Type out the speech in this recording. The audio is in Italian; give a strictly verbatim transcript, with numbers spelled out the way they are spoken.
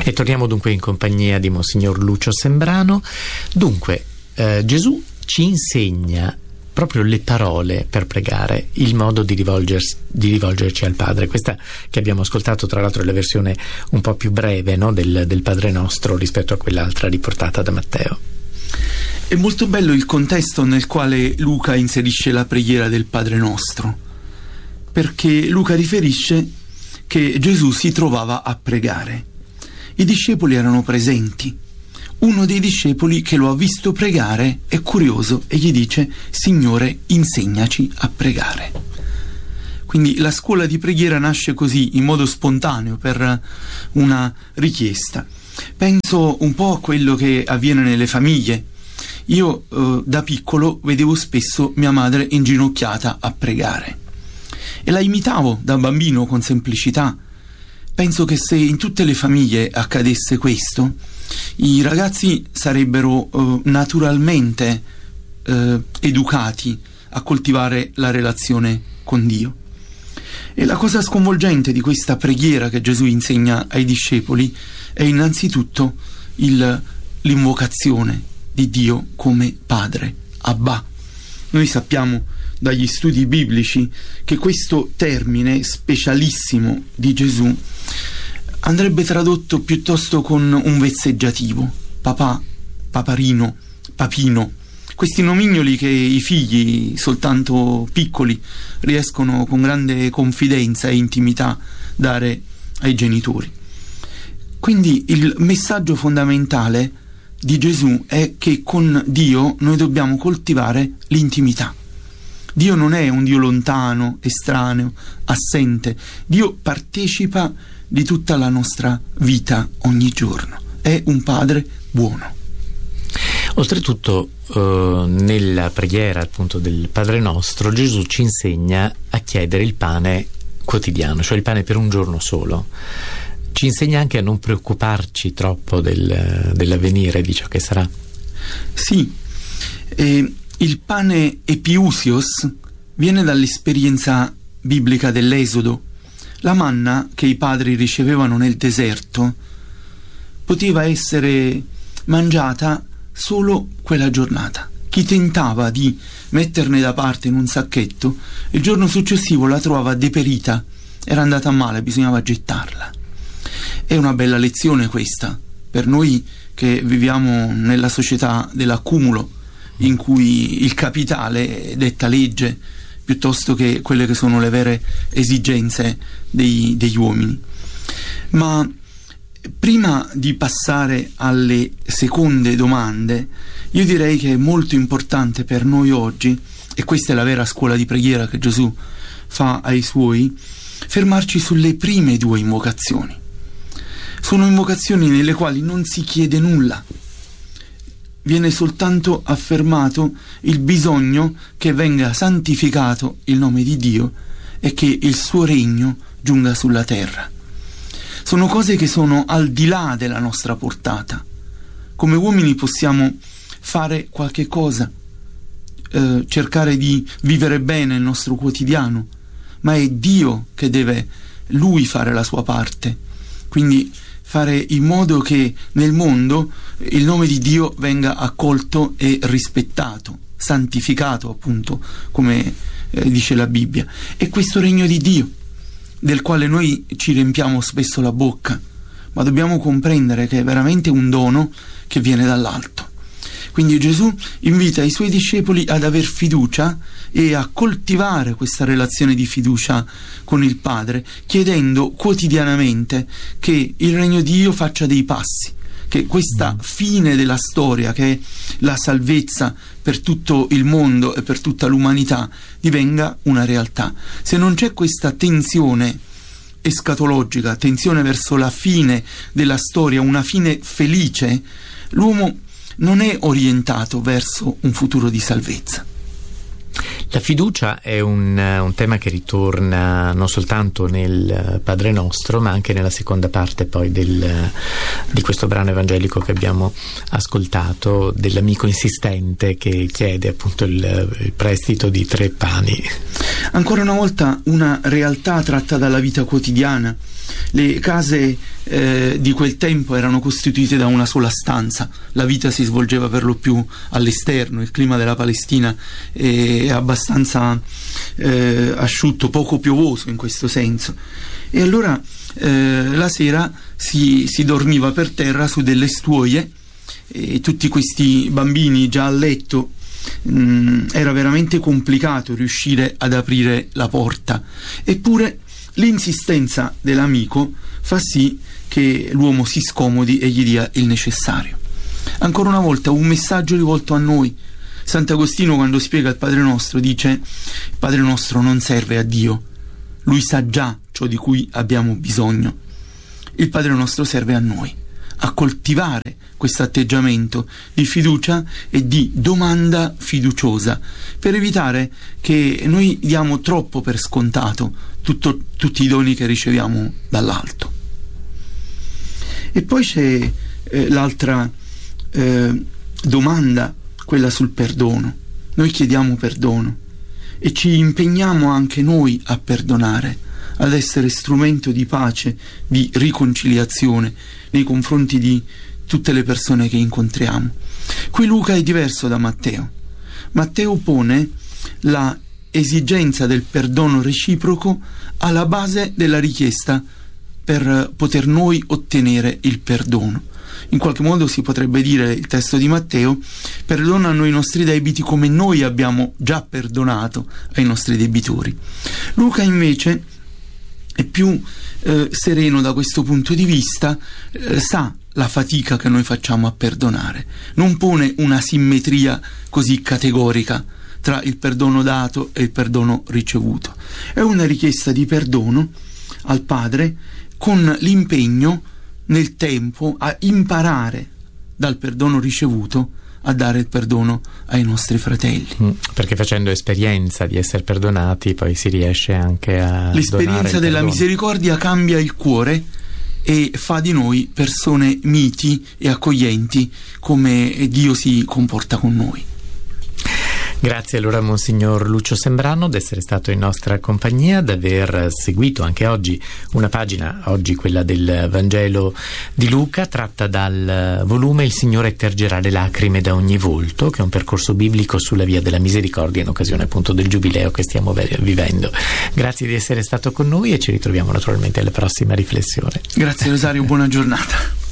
E torniamo dunque in compagnia di Monsignor Lucio Sembrano. Dunque, eh, Gesù ci insegna proprio le parole per pregare, il modo di, rivolgersi, di rivolgerci al Padre. Questa che abbiamo ascoltato, tra l'altro, è la versione un po' più breve, no, del, del Padre Nostro rispetto a quell'altra riportata da Matteo. È molto bello il contesto nel quale Luca inserisce la preghiera del Padre Nostro, perché Luca riferisce che Gesù si trovava a pregare. I discepoli erano presenti. Uno dei discepoli che lo ha visto pregare è curioso e gli dice: Signore, insegnaci a pregare. Quindi la scuola di preghiera nasce così, in modo spontaneo, per una richiesta. Penso un po' a quello che avviene nelle famiglie. Io eh, da piccolo vedevo spesso mia madre inginocchiata a pregare e la imitavo da bambino con semplicità. Penso che se in tutte le famiglie accadesse questo, i ragazzi sarebbero eh, naturalmente eh, educati a coltivare la relazione con Dio. E la cosa sconvolgente di questa preghiera che Gesù insegna ai discepoli è innanzitutto il, l'invocazione di Dio come Padre, Abba. Noi sappiamo dagli studi biblici che questo termine specialissimo di Gesù andrebbe tradotto piuttosto con un vezzeggiativo: papà, paparino, papino. Questi nomignoli che i figli, soltanto piccoli, riescono con grande confidenza e intimità dare ai genitori. Quindi il messaggio fondamentale di Gesù è che con Dio noi dobbiamo coltivare l'intimità. Dio non è un Dio lontano, estraneo, assente. Dio partecipa di tutta la nostra vita ogni giorno. È un Padre buono. Oltretutto, eh, nella preghiera appunto del Padre Nostro, Gesù ci insegna a chiedere il pane quotidiano, cioè il pane per un giorno solo. Ci insegna anche a non preoccuparci troppo del, dell'avvenire, di ciò che sarà. Sì, eh, il pane epiousios viene dall'esperienza biblica dell'Esodo. La manna che i padri ricevevano nel deserto poteva essere mangiata solo quella giornata. Chi tentava di metterne da parte in un sacchetto, il giorno successivo la trovava deperita, era andata male, bisognava gettarla. È una bella lezione questa per noi che viviamo nella società dell'accumulo, in cui il capitale detta legge piuttosto che quelle che sono le vere esigenze dei, degli uomini. Ma prima di passare alle seconde domande, io direi che è molto importante per noi oggi, e questa è la vera scuola di preghiera che Gesù fa ai suoi, fermarci sulle prime due invocazioni. Sono invocazioni nelle quali non si chiede nulla. Viene soltanto affermato il bisogno che venga santificato il nome di Dio e che il suo regno giunga sulla terra. Sono cose che sono al di là della nostra portata. Come uomini possiamo fare qualche cosa, eh, cercare di vivere bene il nostro quotidiano, ma è Dio che deve, Lui, fare la sua parte. Quindi fare in modo che nel mondo il nome di Dio venga accolto e rispettato, santificato, appunto, come eh, dice la Bibbia. E questo regno di Dio, del quale noi ci riempiamo spesso la bocca, ma dobbiamo comprendere che è veramente un dono che viene dall'alto. Quindi Gesù invita i suoi discepoli ad aver fiducia e a coltivare questa relazione di fiducia con il Padre, chiedendo quotidianamente che il regno di Dio faccia dei passi, che questa fine della storia, che è la salvezza per tutto il mondo e per tutta l'umanità, divenga una realtà. Se non c'è questa tensione escatologica, tensione verso la fine della storia, una fine felice, l'uomo non è orientato verso un futuro di salvezza. La fiducia è un, un tema che ritorna non soltanto nel Padre Nostro, ma anche nella seconda parte poi del, di questo brano evangelico che abbiamo ascoltato, dell'amico insistente che chiede appunto il, il prestito di tre pani. Ancora una volta una realtà tratta dalla vita quotidiana. Le case eh, di quel tempo erano costituite da una sola stanza, la vita si svolgeva per lo più all'esterno, il clima della Palestina è abbastanza eh, asciutto, poco piovoso in questo senso, e allora eh, la sera si, si dormiva per terra su delle stuoie, e tutti questi bambini già a letto, mh, era veramente complicato riuscire ad aprire la porta, eppure l'insistenza dell'amico fa sì che l'uomo si scomodi e gli dia il necessario. Ancora una volta un messaggio rivolto a noi. Sant'Agostino, quando spiega il Padre Nostro, dice: il Padre Nostro non serve a Dio, lui sa già ciò di cui abbiamo bisogno. Il Padre Nostro serve a noi, a coltivare questo atteggiamento di fiducia e di domanda fiduciosa, per evitare che noi diamo troppo per scontato tutto, tutti i doni che riceviamo dall'alto. E poi c'è eh, l'altra eh, domanda, quella sul perdono. Noi chiediamo perdono e ci impegniamo anche noi a perdonare, ad essere strumento di pace, di riconciliazione nei confronti di tutte le persone che incontriamo. Qui Luca è diverso da Matteo. Matteo pone la esigenza del perdono reciproco alla base della richiesta per poter noi ottenere il perdono. In qualche modo si potrebbe dire, il testo di Matteo: perdona a noi i nostri debiti come noi abbiamo già perdonato ai nostri debitori. Luca invece è più eh, sereno da questo punto di vista, eh, sa la fatica che noi facciamo a perdonare, non pone una simmetria così categorica tra il perdono dato e il perdono ricevuto. È una richiesta di perdono al Padre con l'impegno nel tempo a imparare dal perdono ricevuto a dare il perdono ai nostri fratelli. Mm, perché facendo esperienza di essere perdonati poi si riesce anche a l'esperienza della perdono. Misericordia cambia il cuore e fa di noi persone miti e accoglienti, come Dio si comporta con noi. Grazie allora Monsignor Lucio Sembrano di essere stato in nostra compagnia, di aver seguito anche oggi una pagina, oggi quella del Vangelo di Luca, tratta dal volume Il Signore tergerà le lacrime da ogni volto, che è un percorso biblico sulla via della misericordia in occasione appunto del giubileo che stiamo vivendo. Grazie di essere stato con noi e ci ritroviamo naturalmente alla prossima riflessione. Grazie Rosario, buona giornata.